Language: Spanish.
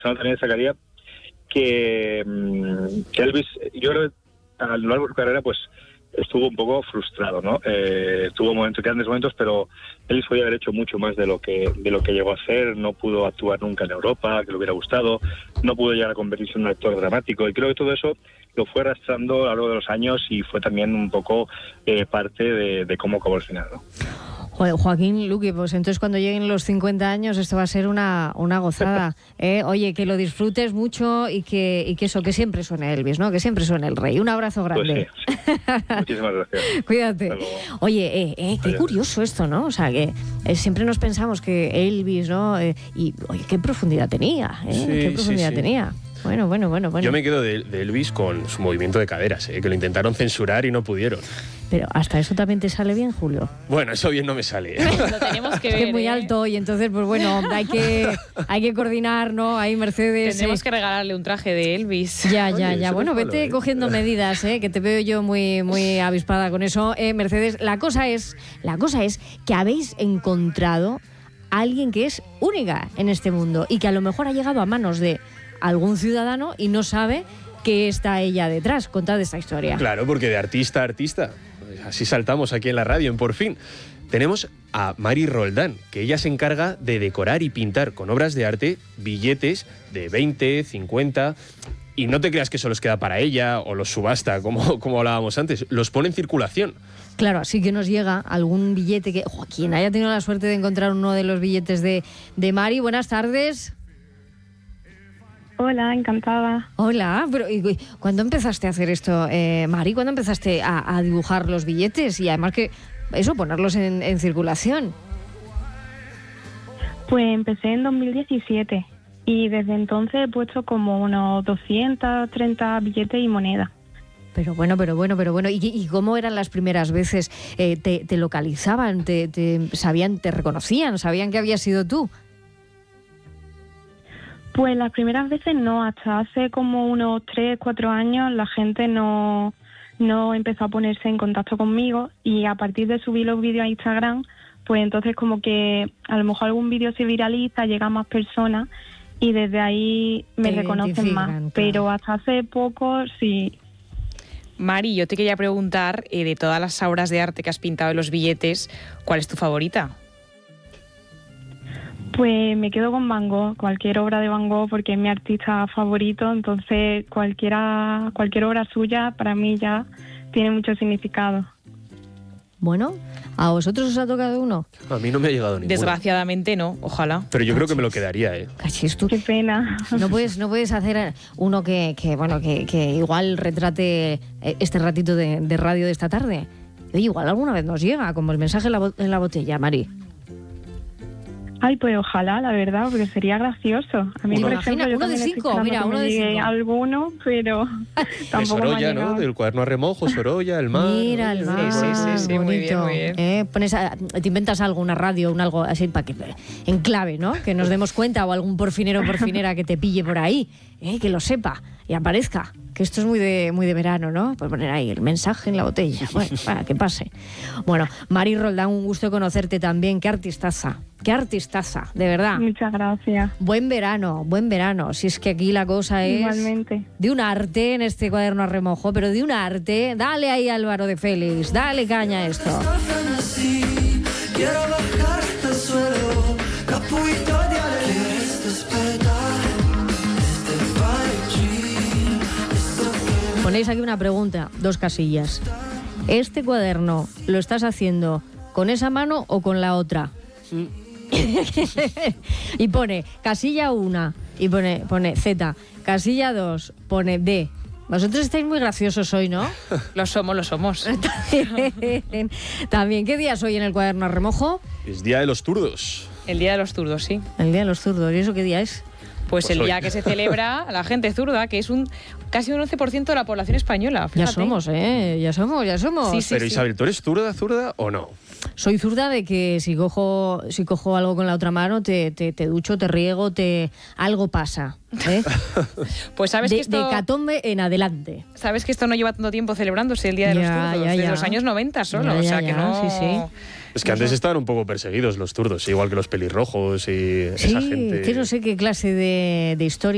también destacaría que Elvis, yo creo que a lo largo de su carrera, pues estuvo un poco frustrado, ¿no? Tuvo grandes momentos, pero Elvis podía haber hecho mucho más de lo que llegó a hacer. No pudo actuar nunca en Europa, que le hubiera gustado, no pudo llegar a convertirse en un actor dramático, y creo que todo eso lo fue arrastrando a lo largo de los años y fue también un poco parte de cómo acabó el final, ¿no? Joder, Joaquín Luqui, pues entonces cuando lleguen los 50 años esto va a ser una gozada. Oye, que lo disfrutes mucho y que eso, que siempre suene Elvis, ¿no? Que siempre suene el rey. Un abrazo grande. Pues sí. Muchísimas gracias. Cuídate. Oye, qué curioso esto, ¿no? O sea, que siempre nos pensamos que Elvis, ¿no? Y, oye, qué profundidad tenía, Sí, qué profundidad sí. tenía. Bueno. Yo me quedo de Elvis con su movimiento de caderas, que lo intentaron censurar y no pudieron. Pero hasta eso también te sale bien, Julio. Bueno, eso bien no me sale. Lo tenemos que ver. Es que es muy alto y entonces, pues bueno, hay que coordinar, ¿no? Ahí Mercedes. Tenemos que regalarle un traje de Elvis. Ya. eso Bueno, no es malo, vete cogiendo medidas, que te veo yo muy avispada con eso. Mercedes, la cosa es que habéis encontrado a alguien que es única en este mundo y que a lo mejor ha llegado a manos de algún ciudadano y no sabe que está ella detrás. Contad esta historia. Claro, porque de artista a artista, así saltamos aquí en la radio, en Por Fin. Tenemos a Mari Roldán, que ella se encarga de decorar y pintar con obras de arte billetes de 20, 50... Y no te creas que eso los queda para ella o los subasta, como hablábamos antes. Los pone en circulación. Claro, así que nos llega algún billete que... quien haya tenido la suerte de encontrar uno de los billetes de Mari. Buenas tardes. Hola, encantada. Hola, pero ¿y cuándo empezaste a hacer esto, Mari? ¿Cuándo empezaste a dibujar los billetes y además que eso, ponerlos en circulación? Pues empecé en 2017 y desde entonces he puesto como unos 230 billetes y monedas. Pero bueno. ¿Y cómo eran las primeras veces? ¿Te localizaban? ¿Te sabían, te reconocían? ¿Sabían que habías sido tú? Pues las primeras veces no, hasta hace como unos 3-4 años la gente no empezó a ponerse en contacto conmigo y a partir de subir los vídeos a Instagram, pues entonces como que a lo mejor algún vídeo se viraliza, llega a más personas y desde ahí me reconocen más. Claro. Pero hasta hace poco sí. Mari, yo te quería preguntar, de todas las obras de arte que has pintado en los billetes, ¿cuál es tu favorita? Pues me quedo con Van Gogh, cualquier obra de Van Gogh, porque es mi artista favorito, entonces cualquier obra suya para mí ya tiene mucho significado. Bueno, ¿a vosotros os ha tocado uno? A mí no me ha llegado ninguno. Desgraciadamente no, ojalá. Pero yo creo que me lo quedaría, Cachis, tú. Qué pena. No puedes hacer uno que igual retrate este ratito de radio de esta tarde. Oye, igual alguna vez nos llega, como el mensaje en la botella, Mari. Ay, pues ojalá, la verdad, porque sería gracioso. A mí, por ejemplo, yo uno de 5, mira, uno de 5. Alguno, pero tampoco Sorolla, me ha llegado. ¿no? Del cuaderno a remojo, Sorolla, el mar. Mira, el mar. Sí, muy bien. Te inventas algo, una radio, algo así, para que en clave, ¿no? Que nos demos cuenta, o algún porfinero o porfinera que te pille por ahí, que lo sepa y aparezca. Que esto es muy de verano, ¿no? Pues poner ahí el mensaje en la botella. Bueno, para que pase. Bueno, Mari Roldán, un gusto conocerte también. Qué artistaza, de verdad. Muchas gracias. Buen verano. Si es que aquí la cosa es... Igualmente. De un arte en este cuaderno a remojo, pero de un arte. Dale ahí, Álvaro de Félix, dale caña a esto. Quiero bajarte al suelo, capullo de alegría. Ponéis aquí una pregunta, 2 casillas. ¿Este cuaderno lo estás haciendo con esa mano o con la otra? Y pone casilla 1 y pone Z, casilla 2 pone D. Vosotros estáis muy graciosos hoy, ¿no? Lo somos. También, ¿qué día es hoy en el cuaderno a remojo? Es Día de los Zurdos. El Día de los Zurdos, sí. El Día de los Zurdos. ¿Y eso qué día es? Pues el día que se celebra la gente zurda, que es casi un 11% de la población española. Fíjate. Ya somos. Sí, Pero Isabel, ¿tú eres zurda o no? Soy zurda de que si cojo algo con la otra mano, te ducho, te riego, algo pasa. Pues sabes que esto... De hecatombe en adelante. Sabes que esto no lleva tanto tiempo celebrándose el Día de los Zurdos, desde los años 90 solo, que no... Sí. Es que antes estaban un poco perseguidos los zurdos, igual que los pelirrojos y esa gente. Sí, que no sé qué clase de historia